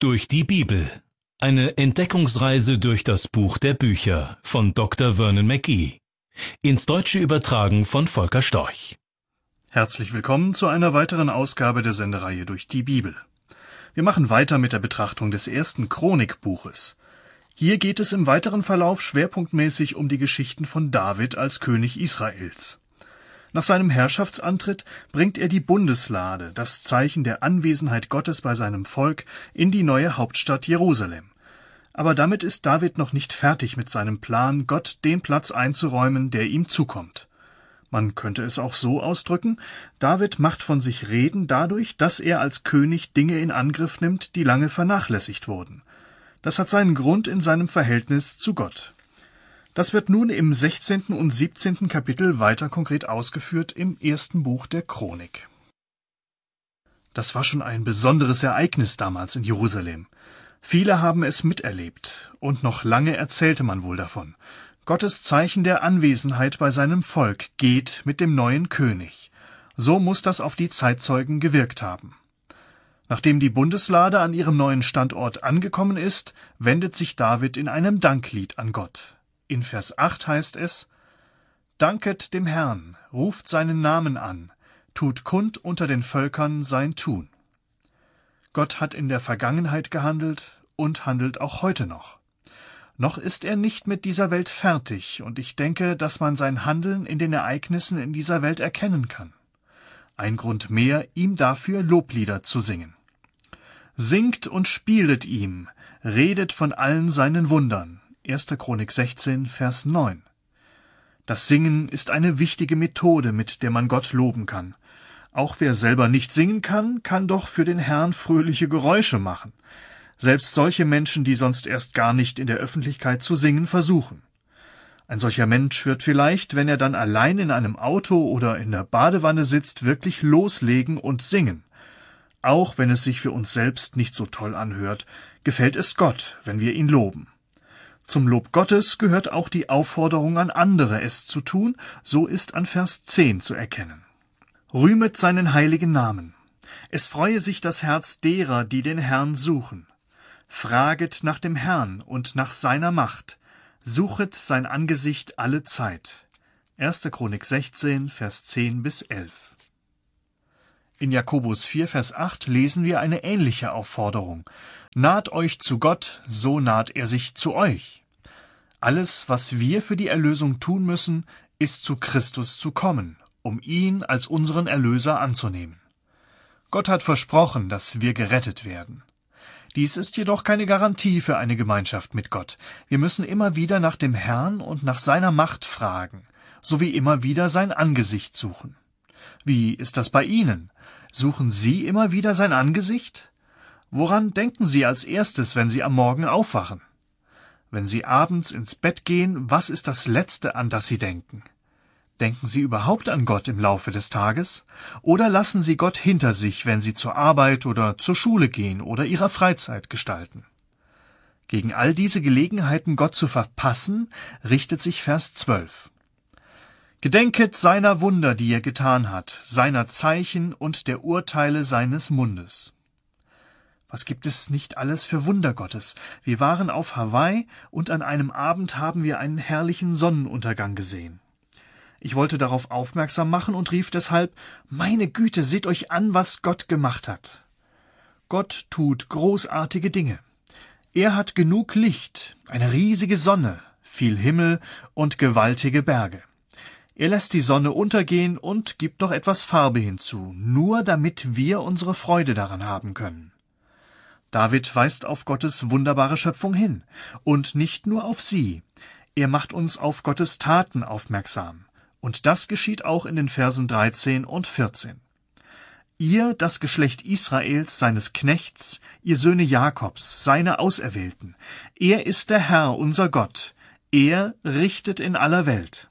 Durch die Bibel. Eine Entdeckungsreise durch das Buch der Bücher von Dr. Vernon McGee. Ins Deutsche übertragen von Volker Storch. Herzlich willkommen zu einer weiteren Ausgabe der Sendereihe Durch die Bibel. Wir machen weiter mit der Betrachtung des ersten Chronikbuches. Hier geht es im weiteren Verlauf schwerpunktmäßig um die Geschichten von David als König Israels. Nach seinem Herrschaftsantritt bringt er die Bundeslade, das Zeichen der Anwesenheit Gottes bei seinem Volk, in die neue Hauptstadt Jerusalem. Aber damit ist David noch nicht fertig mit seinem Plan, Gott den Platz einzuräumen, der ihm zukommt. Man könnte es auch so ausdrücken: David macht von sich reden dadurch, dass er als König Dinge in Angriff nimmt, die lange vernachlässigt wurden. Das hat seinen Grund in seinem Verhältnis zu Gott. Das wird nun im 16. und 17. Kapitel weiter konkret ausgeführt im ersten Buch der Chronik. Das war schon ein besonderes Ereignis damals in Jerusalem. Viele haben es miterlebt, und noch lange erzählte man wohl davon. Gottes Zeichen der Anwesenheit bei seinem Volk geht mit dem neuen König. So muss das auf die Zeitzeugen gewirkt haben. Nachdem die Bundeslade an ihrem neuen Standort angekommen ist, wendet sich David in einem Danklied an Gott. In Vers 8 heißt es: Danket dem Herrn, ruft seinen Namen an, tut kund unter den Völkern sein Tun. Gott hat in der Vergangenheit gehandelt und handelt auch heute noch. Noch ist er nicht mit dieser Welt fertig, und ich denke, dass man sein Handeln in den Ereignissen in dieser Welt erkennen kann. Ein Grund mehr, ihm dafür Loblieder zu singen. Singt und spielet ihm, redet von allen seinen Wundern. 1. Chronik 16, Vers 9. Das Singen ist eine wichtige Methode, mit der man Gott loben kann. Auch wer selber nicht singen kann, kann doch für den Herrn fröhliche Geräusche machen. Selbst solche Menschen, die sonst erst gar nicht in der Öffentlichkeit zu singen versuchen. Ein solcher Mensch wird vielleicht, wenn er dann allein in einem Auto oder in der Badewanne sitzt, wirklich loslegen und singen. Auch wenn es sich für uns selbst nicht so toll anhört, gefällt es Gott, wenn wir ihn loben. Zum Lob Gottes gehört auch die Aufforderung an andere, es zu tun, so ist an Vers 10 zu erkennen. Rühmet seinen heiligen Namen. Es freue sich das Herz derer, die den Herrn suchen. Fraget nach dem Herrn und nach seiner Macht. Suchet sein Angesicht alle Zeit. 1. Chronik 16, Vers 10 bis 11. In Jakobus 4, Vers 8 lesen wir eine ähnliche Aufforderung. Naht euch zu Gott, so naht er sich zu euch. Alles, was wir für die Erlösung tun müssen, ist zu Christus zu kommen, um ihn als unseren Erlöser anzunehmen. Gott hat versprochen, dass wir gerettet werden. Dies ist jedoch keine Garantie für eine Gemeinschaft mit Gott. Wir müssen immer wieder nach dem Herrn und nach seiner Macht fragen, sowie immer wieder sein Angesicht suchen. Wie ist das bei Ihnen? Suchen Sie immer wieder sein Angesicht? Woran denken Sie als erstes, wenn Sie am Morgen aufwachen? Wenn Sie abends ins Bett gehen, was ist das Letzte, an das Sie denken? Denken Sie überhaupt an Gott im Laufe des Tages? Oder lassen Sie Gott hinter sich, wenn Sie zur Arbeit oder zur Schule gehen oder Ihrer Freizeit gestalten? Gegen all diese Gelegenheiten, Gott zu verpassen, richtet sich Vers 12. Gedenket seiner Wunder, die er getan hat, seiner Zeichen und der Urteile seines Mundes. Was gibt es nicht alles für Wunder Gottes? Wir waren auf Hawaii und an einem Abend haben wir einen herrlichen Sonnenuntergang gesehen. Ich wollte darauf aufmerksam machen und rief deshalb: Meine Güte, seht euch an, was Gott gemacht hat. Gott tut großartige Dinge. Er hat genug Licht, eine riesige Sonne, viel Himmel und gewaltige Berge. Er lässt die Sonne untergehen und gibt noch etwas Farbe hinzu, nur damit wir unsere Freude daran haben können. David weist auf Gottes wunderbare Schöpfung hin, und nicht nur auf sie. Er macht uns auf Gottes Taten aufmerksam, und das geschieht auch in den Versen 13 und 14. Ihr, das Geschlecht Israels, seines Knechts, ihr Söhne Jakobs, seine Auserwählten, er ist der Herr, unser Gott, er richtet in aller Welt.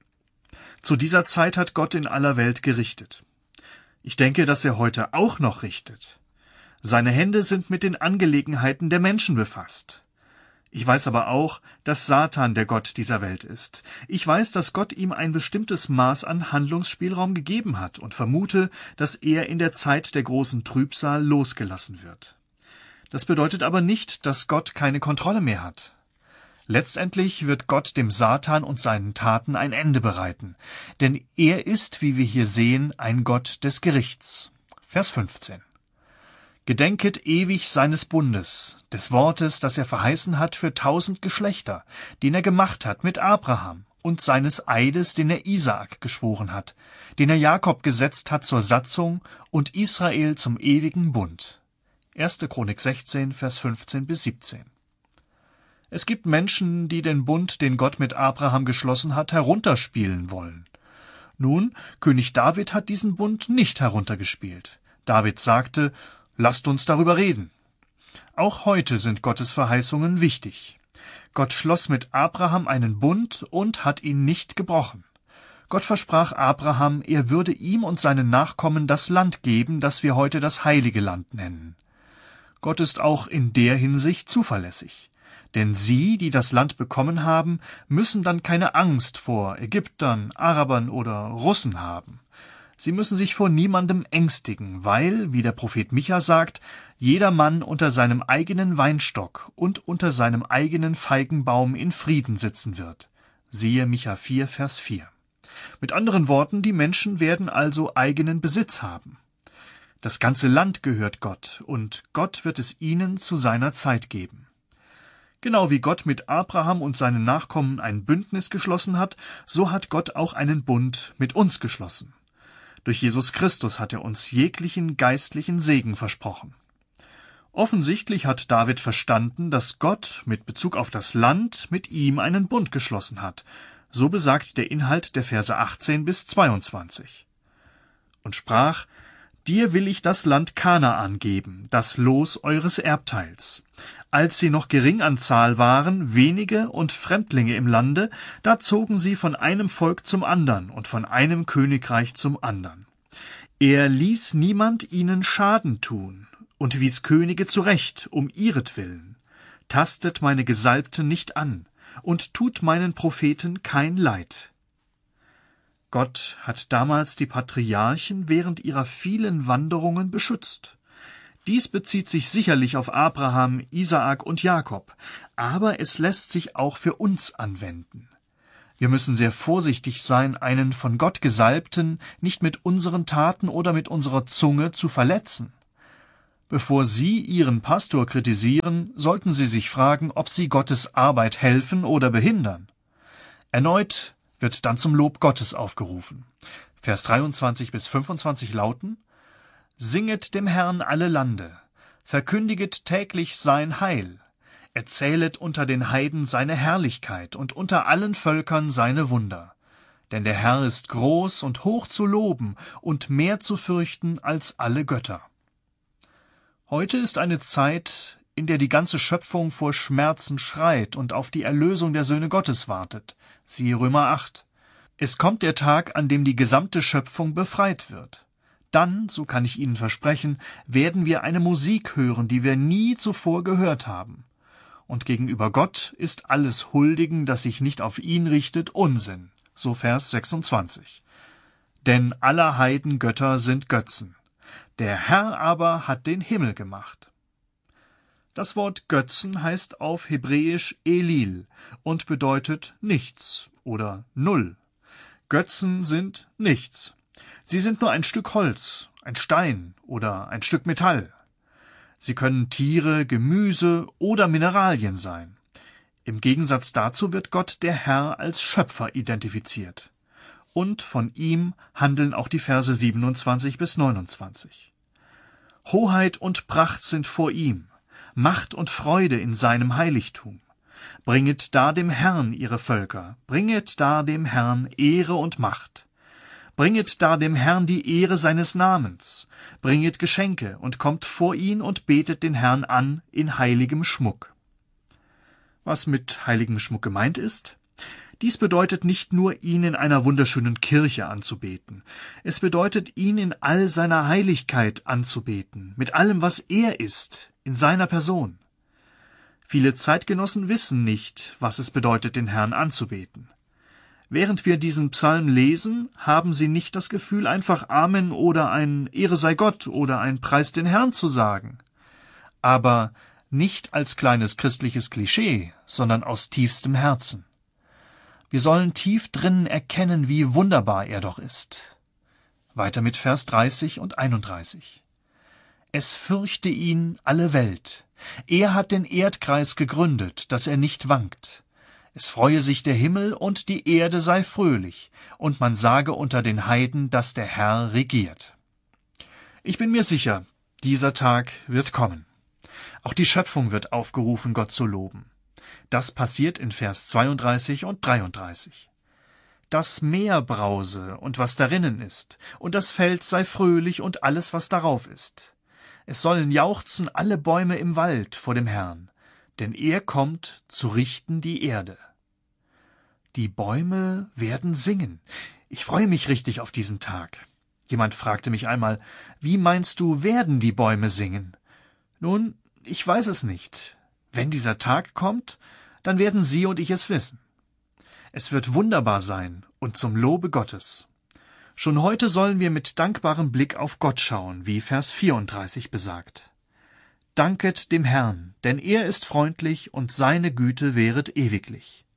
Zu dieser Zeit hat Gott in aller Welt gerichtet. Ich denke, dass er heute auch noch richtet. Seine Hände sind mit den Angelegenheiten der Menschen befasst. Ich weiß aber auch, dass Satan der Gott dieser Welt ist. Ich weiß, dass Gott ihm ein bestimmtes Maß an Handlungsspielraum gegeben hat und vermute, dass er in der Zeit der großen Trübsal losgelassen wird. Das bedeutet aber nicht, dass Gott keine Kontrolle mehr hat. Letztendlich wird Gott dem Satan und seinen Taten ein Ende bereiten, denn er ist, wie wir hier sehen, ein Gott des Gerichts. Vers 15. Gedenket ewig seines Bundes, des Wortes, das er verheißen hat für 1000 Geschlechter, den er gemacht hat mit Abraham, und seines Eides, den er Isaak geschworen hat, den er Jakob gesetzt hat zur Satzung und Israel zum ewigen Bund. 1. Chronik 16, Vers 15 bis 17. Es gibt Menschen, die den Bund, den Gott mit Abraham geschlossen hat, herunterspielen wollen. Nun, König David hat diesen Bund nicht heruntergespielt. David sagte, lasst uns darüber reden. Auch heute sind Gottes Verheißungen wichtig. Gott schloss mit Abraham einen Bund und hat ihn nicht gebrochen. Gott versprach Abraham, er würde ihm und seinen Nachkommen das Land geben, das wir heute das Heilige Land nennen. Gott ist auch in der Hinsicht zuverlässig. Denn sie, die das Land bekommen haben, müssen dann keine Angst vor Ägyptern, Arabern oder Russen haben. Sie müssen sich vor niemandem ängstigen, weil, wie der Prophet Micha sagt, jeder Mann unter seinem eigenen Weinstock und unter seinem eigenen Feigenbaum in Frieden sitzen wird. Siehe Micha 4, Vers 4. Mit anderen Worten, die Menschen werden also eigenen Besitz haben. Das ganze Land gehört Gott, und Gott wird es ihnen zu seiner Zeit geben. Genau wie Gott mit Abraham und seinen Nachkommen ein Bündnis geschlossen hat, so hat Gott auch einen Bund mit uns geschlossen. Durch Jesus Christus hat er uns jeglichen geistlichen Segen versprochen. Offensichtlich hat David verstanden, dass Gott mit Bezug auf das Land mit ihm einen Bund geschlossen hat. So besagt der Inhalt der Verse 18 bis 22. Und sprach, dir will ich das Land Kanaan geben, das Los eures Erbteils. Als sie noch gering an Zahl waren, wenige und Fremdlinge im Lande, da zogen sie von einem Volk zum andern und von einem Königreich zum andern. Er ließ niemand ihnen Schaden tun und wies Könige zurecht, um ihretwillen. Tastet meine Gesalbten nicht an und tut meinen Propheten kein Leid. Gott hat damals die Patriarchen während ihrer vielen Wanderungen beschützt. Dies bezieht sich sicherlich auf Abraham, Isaak und Jakob, aber es lässt sich auch für uns anwenden. Wir müssen sehr vorsichtig sein, einen von Gott Gesalbten nicht mit unseren Taten oder mit unserer Zunge zu verletzen. Bevor Sie Ihren Pastor kritisieren, sollten Sie sich fragen, ob Sie Gottes Arbeit helfen oder behindern. Erneut wird dann zum Lob Gottes aufgerufen. Vers 23 bis 25 lauten: Singet dem Herrn alle Lande, verkündiget täglich sein Heil, erzählet unter den Heiden seine Herrlichkeit und unter allen Völkern seine Wunder. Denn der Herr ist groß und hoch zu loben und mehr zu fürchten als alle Götter. Heute ist eine Zeit, in der die ganze Schöpfung vor Schmerzen schreit und auf die Erlösung der Söhne Gottes wartet. Siehe Römer 8. Es kommt der Tag, an dem die gesamte Schöpfung befreit wird. Dann, so kann ich Ihnen versprechen, werden wir eine Musik hören, die wir nie zuvor gehört haben. Und gegenüber Gott ist alles Huldigen, das sich nicht auf ihn richtet, Unsinn. So Vers 26. Denn aller Heiden Götter sind Götzen. Der Herr aber hat den Himmel gemacht. Das Wort Götzen heißt auf Hebräisch Elil und bedeutet nichts oder Null. Götzen sind nichts. Sie sind nur ein Stück Holz, ein Stein oder ein Stück Metall. Sie können Tiere, Gemüse oder Mineralien sein. Im Gegensatz dazu wird Gott der Herr als Schöpfer identifiziert. Und von ihm handeln auch die Verse 27 bis 29. Hoheit und Pracht sind vor ihm, Macht und Freude in seinem Heiligtum. Bringet da dem Herrn ihre Völker, bringet da dem Herrn Ehre und Macht. Bringet da dem Herrn die Ehre seines Namens, bringet Geschenke und kommt vor ihn und betet den Herrn an in heiligem Schmuck. Was mit heiligem Schmuck gemeint ist? Dies bedeutet nicht nur, ihn in einer wunderschönen Kirche anzubeten. Es bedeutet, ihn in all seiner Heiligkeit anzubeten, mit allem, was er ist, in seiner Person. Viele Zeitgenossen wissen nicht, was es bedeutet, den Herrn anzubeten. Während wir diesen Psalm lesen, haben sie nicht das Gefühl, einfach Amen oder ein Ehre sei Gott oder ein Preis den Herrn zu sagen. aber nicht als kleines christliches Klischee, sondern aus tiefstem Herzen. Wir sollen tief drinnen erkennen, wie wunderbar er doch ist. Weiter mit Vers 30 und 31. Es fürchte ihn alle Welt. Er hat den Erdkreis gegründet, dass er nicht wankt. Es freue sich der Himmel und die Erde sei fröhlich, und man sage unter den Heiden, dass der Herr regiert. Ich bin mir sicher, dieser Tag wird kommen. Auch die Schöpfung wird aufgerufen, Gott zu loben. Das passiert in Vers 32 und 33. Das Meer brause und was darinnen ist, und das Feld sei fröhlich und alles, was darauf ist. Es sollen jauchzen alle Bäume im Wald vor dem Herrn, denn er kommt zu richten die Erde. Die Bäume werden singen. Ich freue mich richtig auf diesen Tag. Jemand fragte mich einmal, wie meinst du, werden die Bäume singen? Nun, ich weiß es nicht. Wenn dieser Tag kommt, dann werden Sie und ich es wissen. Es wird wunderbar sein und zum Lobe Gottes. Schon heute sollen wir mit dankbarem Blick auf Gott schauen, wie Vers 34 besagt. Danket dem Herrn, denn er ist freundlich und seine Güte währet ewiglich.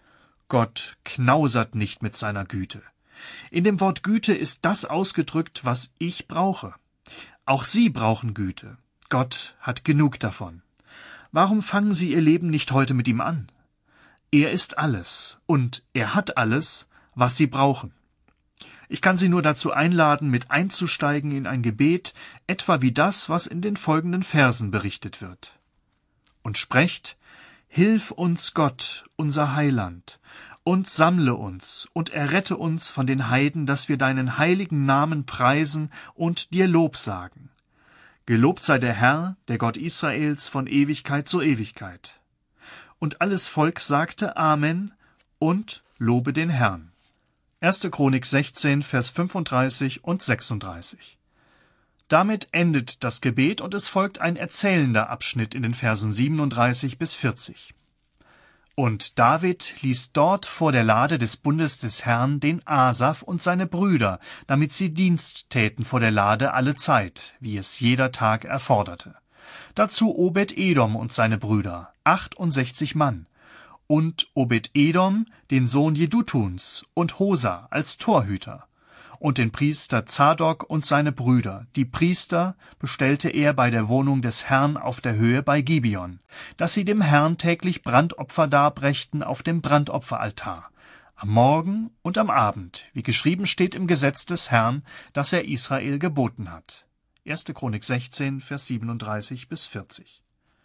Gott knausert nicht mit seiner Güte. In dem Wort Güte ist das ausgedrückt, was ich brauche. Auch Sie brauchen Güte. Gott hat genug davon. Warum fangen Sie Ihr Leben nicht heute mit ihm an? Er ist alles und er hat alles, was Sie brauchen. Ich kann Sie nur dazu einladen, mit einzusteigen in ein Gebet, etwa wie das, was in den folgenden Versen berichtet wird. Und sprecht, Hilf uns Gott, unser Heiland, und sammle uns und errette uns von den Heiden, dass wir deinen heiligen Namen preisen und dir Lob sagen. Gelobt sei der Herr, der Gott Israels, von Ewigkeit zu Ewigkeit. Und alles Volk sagte Amen und lobe den Herrn. 1. Chronik 16, Vers 35 und 36. Damit endet das Gebet und es folgt ein erzählender Abschnitt in den Versen 37 bis 40. Und David ließ dort vor der Lade des Bundes des Herrn den Asaf und seine Brüder, damit sie Dienst täten vor der Lade alle Zeit, wie es jeder Tag erforderte. Dazu Obed-Edom und seine Brüder, 68 Mann, und Obed-Edom, den Sohn Jedutuns, und Hosa als Torhüter, und den Priester Zadok und seine Brüder. Die Priester bestellte er bei der Wohnung des Herrn auf der Höhe bei Gibeon, dass sie dem Herrn täglich Brandopfer darbrächten auf dem Brandopferaltar, am Morgen und am Abend, wie geschrieben steht im Gesetz des Herrn, das er Israel geboten hat. 1. Chronik 16, Vers 37 bis 40.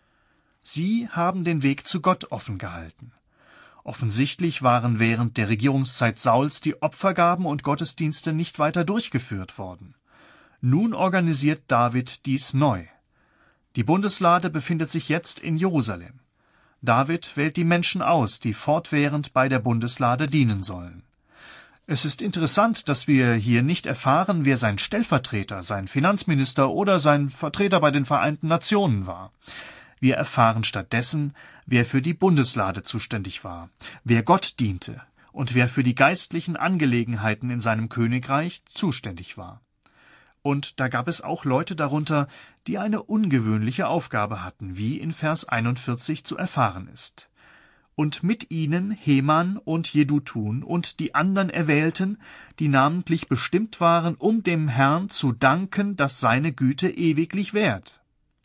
Sie haben den Weg zu Gott offen gehalten. Offensichtlich waren während der Regierungszeit Sauls die Opfergaben und Gottesdienste nicht weiter durchgeführt worden. Nun organisiert David dies neu. Die Bundeslade befindet sich jetzt in Jerusalem. David wählt die Menschen aus, die fortwährend bei der Bundeslade dienen sollen. Es ist interessant, dass wir hier nicht erfahren, wer sein Stellvertreter, sein Finanzminister oder sein Vertreter bei den Vereinten Nationen war. Wir erfahren stattdessen, wer für die Bundeslade zuständig war, wer Gott diente und wer für die geistlichen Angelegenheiten in seinem Königreich zuständig war. Und da gab es auch Leute darunter, die eine ungewöhnliche Aufgabe hatten, wie in Vers 41 zu erfahren ist. Und mit ihnen Heman und Jedutun und die anderen Erwählten, die namentlich bestimmt waren, um dem Herrn zu danken, dass seine Güte ewiglich währt.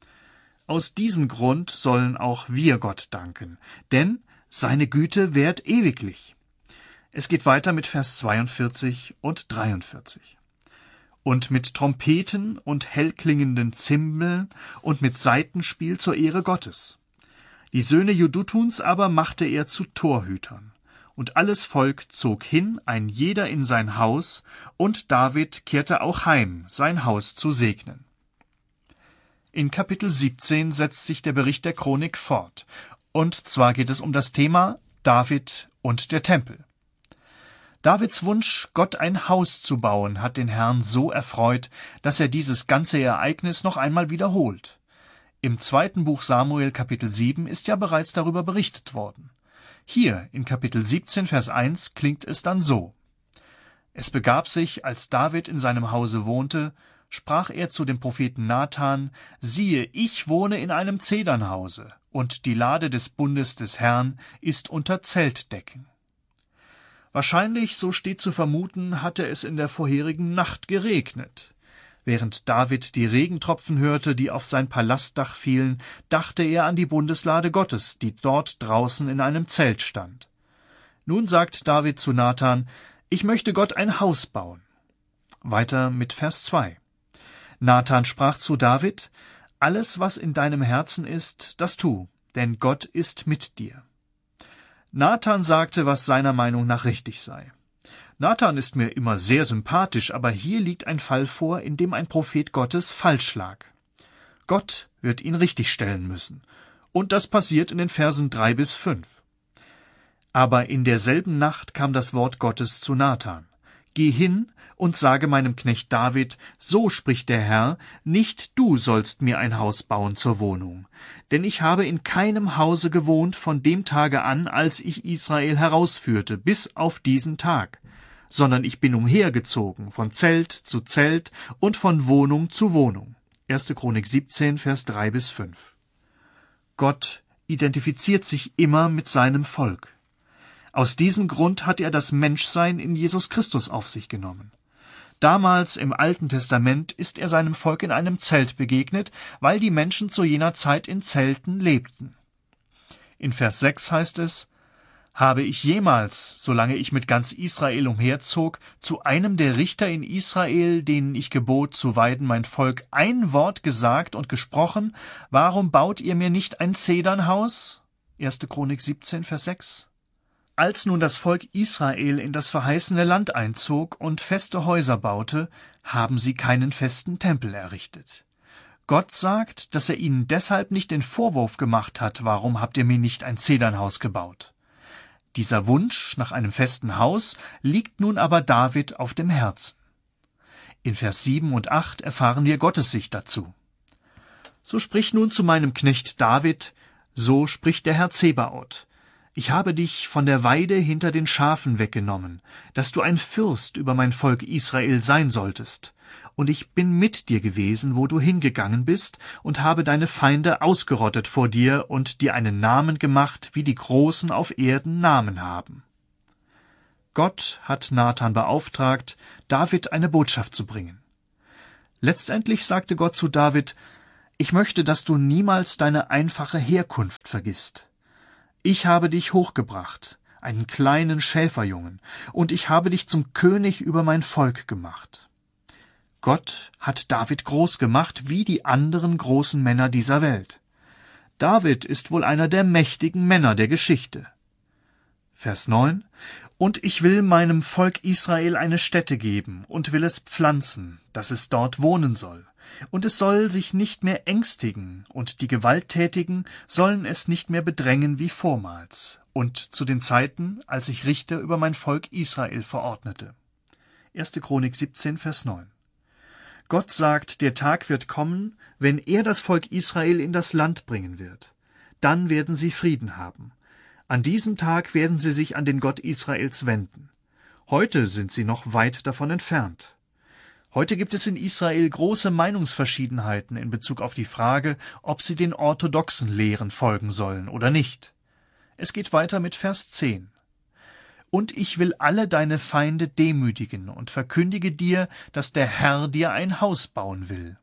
Aus diesem Grund sollen auch wir Gott danken, denn seine Güte währt ewiglich. Es geht weiter mit Vers 42 und 43. Und mit Trompeten und hellklingenden Zimbeln und mit Saitenspiel zur Ehre Gottes. Die Söhne Jedutuns aber machte er zu Torhütern. Und alles Volk zog hin, ein jeder in sein Haus, und David kehrte auch heim, sein Haus zu segnen. In Kapitel 17 setzt sich der Bericht der Chronik fort. Und zwar geht es um das Thema David und der Tempel. Davids Wunsch, Gott ein Haus zu bauen, hat den Herrn so erfreut, dass er dieses ganze Ereignis noch einmal wiederholt. Im 2. Buch Samuel Kapitel 7 ist ja bereits darüber berichtet worden. Hier in Kapitel 17 Vers 1 klingt es dann so. Es begab sich, als David in seinem Hause wohnte, sprach er zu dem Propheten Nathan: Siehe, ich wohne in einem Zedernhause, und die Lade des Bundes des Herrn ist unter Zeltdecken. Wahrscheinlich, so steht zu vermuten, hatte es in der vorherigen Nacht geregnet. Während David die Regentropfen hörte, die auf sein Palastdach fielen, dachte er an die Bundeslade Gottes, die dort draußen in einem Zelt stand. Nun sagt David zu Nathan: Ich möchte Gott ein Haus bauen. Weiter mit Vers 2. Nathan sprach zu David: Alles, was in deinem Herzen ist, das tu, denn Gott ist mit dir. Nathan sagte, was seiner Meinung nach richtig sei. Nathan ist mir immer sehr sympathisch, aber hier liegt ein Fall vor, in dem ein Prophet Gottes falsch lag. Gott wird ihn richtigstellen müssen. Und das passiert in den Versen 3 bis 5. Aber in derselben Nacht kam das Wort Gottes zu Nathan: Geh hin und sage meinem Knecht David, so spricht der Herr, nicht du sollst mir ein Haus bauen zur Wohnung. Denn ich habe in keinem Hause gewohnt von dem Tage an, als ich Israel herausführte, bis auf diesen Tag, sondern ich bin umhergezogen, von Zelt zu Zelt und von Wohnung zu Wohnung. 1. Chronik 17, Vers 3 bis 5. Gott identifiziert sich immer mit seinem Volk. Aus diesem Grund hat er das Menschsein in Jesus Christus auf sich genommen. Damals im Alten Testament ist er seinem Volk in einem Zelt begegnet, weil die Menschen zu jener Zeit in Zelten lebten. In Vers 6 heißt es: Habe ich jemals, solange ich mit ganz Israel umherzog, zu einem der Richter in Israel, denen ich gebot, zu weiden mein Volk, ein Wort gesagt und gesprochen: Warum baut ihr mir nicht ein Zedernhaus? 1. Chronik 17, Vers 6. Als nun das Volk Israel in das verheißene Land einzog und feste Häuser baute, haben sie keinen festen Tempel errichtet. Gott sagt, dass er ihnen deshalb nicht den Vorwurf gemacht hat: Warum habt ihr mir nicht ein Zedernhaus gebaut? Dieser Wunsch nach einem festen Haus liegt nun aber David auf dem Herzen. In Vers 7 und 8 erfahren wir Gottes Sicht dazu. So sprich nun zu meinem Knecht David, so spricht der Herr Zebaoth: Ich habe dich von der Weide hinter den Schafen weggenommen, dass du ein Fürst über mein Volk Israel sein solltest. Und ich bin mit dir gewesen, wo du hingegangen bist, und habe deine Feinde ausgerottet vor dir und dir einen Namen gemacht, wie die Großen auf Erden Namen haben. Gott hat Nathan beauftragt, David eine Botschaft zu bringen. Letztendlich sagte Gott zu David: Ich möchte, dass du niemals deine einfache Herkunft vergisst. Ich habe dich hochgebracht, einen kleinen Schäferjungen, und ich habe dich zum König über mein Volk gemacht. Gott hat David groß gemacht, wie die anderen großen Männer dieser Welt. David ist wohl einer der mächtigen Männer der Geschichte. Vers 9: Und ich will meinem Volk Israel eine Stätte geben und will es pflanzen, dass es dort wohnen soll. Und es soll sich nicht mehr ängstigen, und die Gewalttätigen sollen es nicht mehr bedrängen wie vormals, und zu den Zeiten, als ich Richter über mein Volk Israel verordnete. 1. Chronik 17, Vers 9. Gott sagt, der Tag wird kommen, wenn er das Volk Israel in das Land bringen wird. Dann werden sie Frieden haben. An diesem Tag werden sie sich an den Gott Israels wenden. Heute sind sie noch weit davon entfernt. Heute gibt es in Israel große Meinungsverschiedenheiten in Bezug auf die Frage, ob sie den orthodoxen Lehren folgen sollen oder nicht. Es geht weiter mit Vers 10. Und ich will alle deine Feinde demütigen und verkündige dir, dass der Herr dir ein Haus bauen will.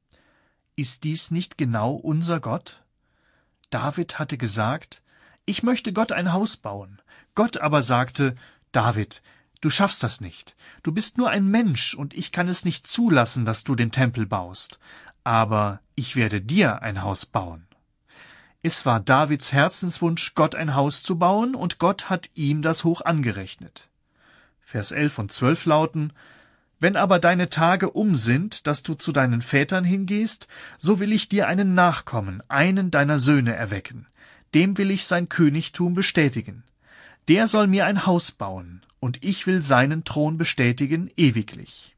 Ist dies nicht genau unser Gott? David hatte gesagt: Ich möchte Gott ein Haus bauen. Gott aber sagte: David, du schaffst das nicht. Du bist nur ein Mensch, und ich kann es nicht zulassen, dass du den Tempel baust. Aber ich werde dir ein Haus bauen. Es war Davids Herzenswunsch, Gott ein Haus zu bauen, und Gott hat ihm das hoch angerechnet. Vers 11 und 12 lauten: Wenn aber deine Tage um sind, dass du zu deinen Vätern hingehst, so will ich dir einen Nachkommen, einen deiner Söhne erwecken. Dem will ich sein Königtum bestätigen. Der soll mir ein Haus bauen, und ich will seinen Thron bestätigen ewiglich.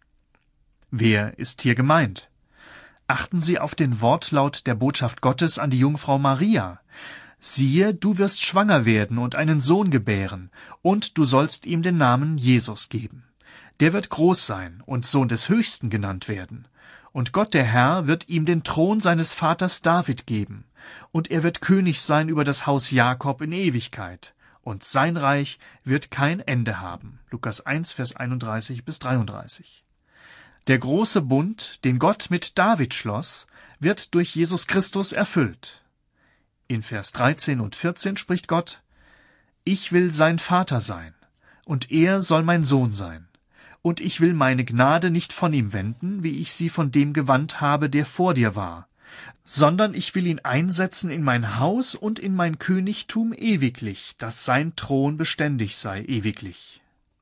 Wer ist hier gemeint? Achten Sie auf den Wortlaut der Botschaft Gottes an die Jungfrau Maria. Siehe, du wirst schwanger werden und einen Sohn gebären, und du sollst ihm den Namen Jesus geben. Der wird groß sein und Sohn des Höchsten genannt werden. Und Gott der Herr wird ihm den Thron seines Vaters David geben, und er wird König sein über das Haus Jakob in Ewigkeit, und sein Reich wird kein Ende haben. Lukas 1, Vers 31 bis 33. Der große Bund, den Gott mit David schloss, wird durch Jesus Christus erfüllt. In Vers 13 und 14 spricht Gott: Ich will sein Vater sein, und er soll mein Sohn sein. Und ich will meine Gnade nicht von ihm wenden, wie ich sie von dem gewandt habe, der vor dir war, sondern ich will ihn einsetzen in mein Haus und in mein Königtum ewiglich, dass sein Thron beständig sei ewiglich.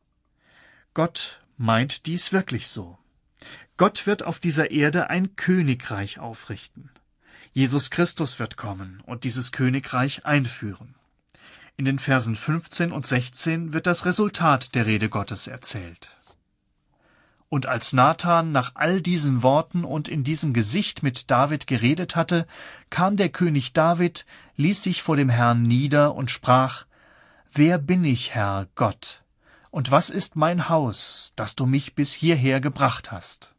Gott meint dies wirklich so. Gott wird auf dieser Erde ein Königreich aufrichten. Jesus Christus wird kommen und dieses Königreich einführen. In den Versen 15 und 16 wird das Resultat der Rede Gottes erzählt. Und als Nathan nach all diesen Worten und in diesem Gesicht mit David geredet hatte, kam der König David, ließ sich vor dem Herrn nieder und sprach: Wer bin ich, Herr Gott? Und was ist mein Haus, dass du mich bis hierher gebracht hast?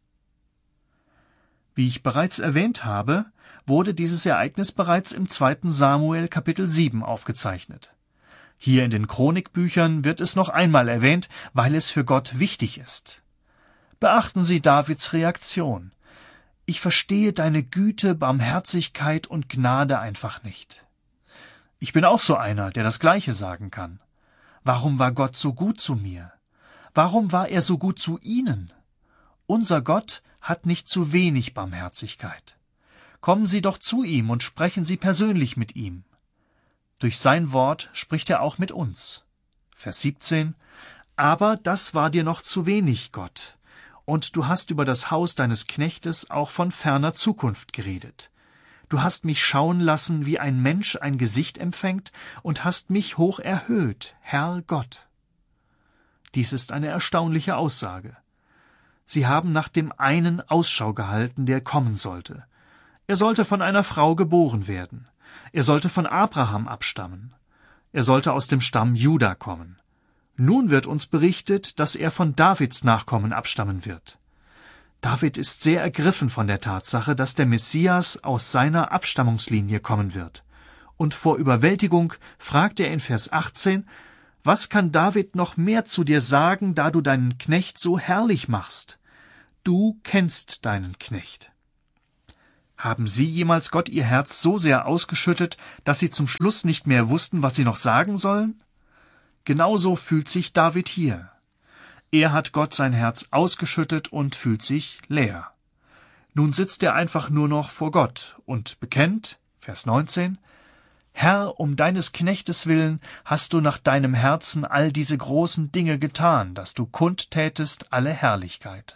Wie ich bereits erwähnt habe, wurde dieses Ereignis bereits im 2. Samuel Kapitel 7 aufgezeichnet. Hier in den Chronikbüchern wird es noch einmal erwähnt, weil es für Gott wichtig ist. Beachten Sie Davids Reaktion. Ich verstehe deine Güte, Barmherzigkeit und Gnade einfach nicht. Ich bin auch so einer, der das Gleiche sagen kann. Warum war Gott so gut zu mir? Warum war er so gut zu Ihnen? Unser Gott hat nicht zu wenig Barmherzigkeit. Kommen Sie doch zu ihm und sprechen Sie persönlich mit ihm. Durch sein Wort spricht er auch mit uns. Vers 17: Aber das war dir noch zu wenig, Gott. Und du hast über das Haus deines Knechtes auch von ferner Zukunft geredet. Du hast mich schauen lassen, wie ein Mensch ein Gesicht empfängt, und hast mich hoch erhöht, Herr Gott. Dies ist eine erstaunliche Aussage. Sie haben nach dem einen Ausschau gehalten, der kommen sollte. Er sollte von einer Frau geboren werden. Er sollte von Abraham abstammen. Er sollte aus dem Stamm Juda kommen. Nun wird uns berichtet, dass er von Davids Nachkommen abstammen wird. David ist sehr ergriffen von der Tatsache, dass der Messias aus seiner Abstammungslinie kommen wird. Und vor Überwältigung fragt er in Vers 18: Was kann David noch mehr zu dir sagen, da du deinen Knecht so herrlich machst? Du kennst deinen Knecht. Haben Sie jemals Gott Ihr Herz so sehr ausgeschüttet, dass Sie zum Schluss nicht mehr wussten, was Sie noch sagen sollen? Genauso fühlt sich David hier. Er hat Gott sein Herz ausgeschüttet und fühlt sich leer. Nun sitzt er einfach nur noch vor Gott und bekennt, Vers 19, Herr, um deines Knechtes willen hast du nach deinem Herzen all diese großen Dinge getan, dass du kundtätest alle Herrlichkeit.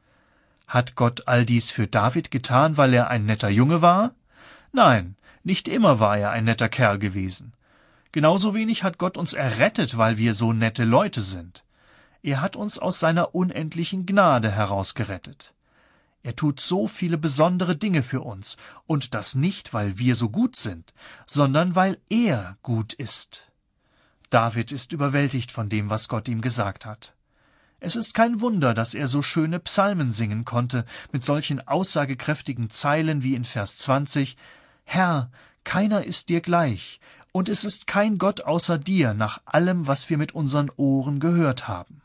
Hat Gott all dies für David getan, weil er ein netter Junge war? Nein, nicht immer war er ein netter Kerl gewesen. Genauso wenig hat Gott uns errettet, weil wir so nette Leute sind. Er hat uns aus seiner unendlichen Gnade herausgerettet. Er tut so viele besondere Dinge für uns, und das nicht, weil wir so gut sind, sondern weil er gut ist. David ist überwältigt von dem, was Gott ihm gesagt hat. Es ist kein Wunder, dass er so schöne Psalmen singen konnte, mit solchen aussagekräftigen Zeilen wie in Vers 20, Herr, keiner ist dir gleich, und es ist kein Gott außer dir, nach allem, was wir mit unseren Ohren gehört haben.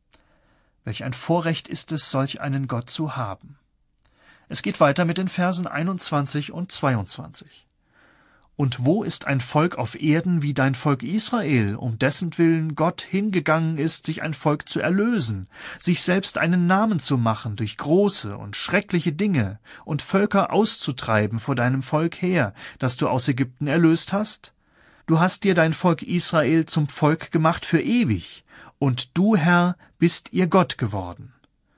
Welch ein Vorrecht ist es, solch einen Gott zu haben. Es geht weiter mit den Versen 21 und 22. Und wo ist ein Volk auf Erden wie dein Volk Israel, um dessen Willen Gott hingegangen ist, sich ein Volk zu erlösen, sich selbst einen Namen zu machen durch große und schreckliche Dinge und Völker auszutreiben vor deinem Volk her, das du aus Ägypten erlöst hast? Du hast dir dein Volk Israel zum Volk gemacht für ewig, und du, Herr, bist ihr Gott geworden.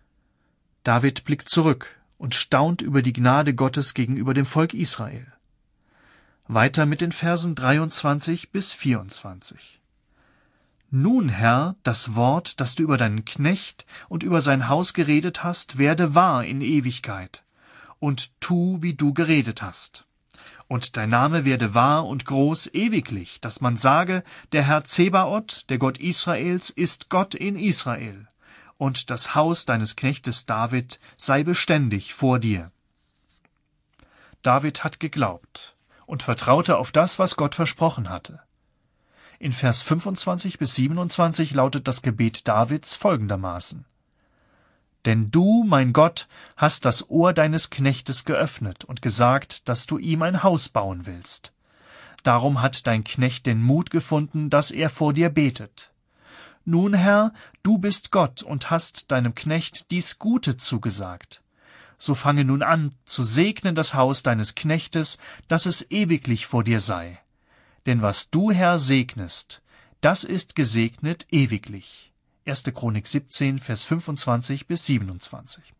David blickt zurück und staunt über die Gnade Gottes gegenüber dem Volk Israel. Weiter mit den Versen 23 bis 24. Nun, Herr, das Wort, das du über deinen Knecht und über sein Haus geredet hast, werde wahr in Ewigkeit, und tu, wie du geredet hast. Und dein Name werde wahr und groß ewiglich, dass man sage, der Herr Zebaoth, der Gott Israels, ist Gott in Israel. und das Haus deines Knechtes David sei beständig vor dir. David hat geglaubt und vertraute auf das, was Gott versprochen hatte. In Vers 25 bis 27 lautet das Gebet Davids folgendermaßen: Denn du, mein Gott, hast das Ohr deines Knechtes geöffnet und gesagt, dass du ihm ein Haus bauen willst. Darum hat dein Knecht den Mut gefunden, dass er vor dir betet. Nun, Herr, du bist Gott und hast deinem Knecht dies Gute zugesagt. So fange nun an, zu segnen das Haus deines Knechtes, dass es ewiglich vor dir sei. Denn was du, Herr, segnest, das ist gesegnet ewiglich. 1. Chronik 17, Vers 25 bis 27.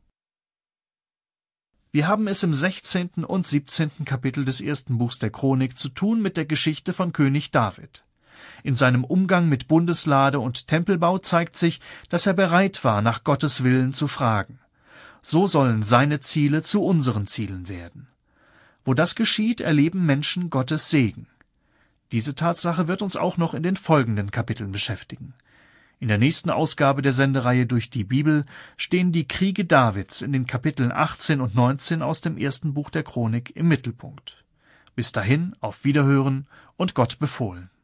Wir haben es im 16. und 17. Kapitel des ersten Buchs der Chronik zu tun mit der Geschichte von König David. In seinem Umgang mit Bundeslade und Tempelbau zeigt sich, dass er bereit war, nach Gottes Willen zu fragen. So sollen seine Ziele zu unseren Zielen werden. Wo das geschieht, erleben Menschen Gottes Segen. Diese Tatsache wird uns auch noch in den folgenden Kapiteln beschäftigen. In der nächsten Ausgabe der Sendereihe durch die Bibel stehen die Kriege Davids in den Kapiteln 18 und 19 aus dem ersten Buch der Chronik im Mittelpunkt. Bis dahin auf Wiederhören und Gott befohlen.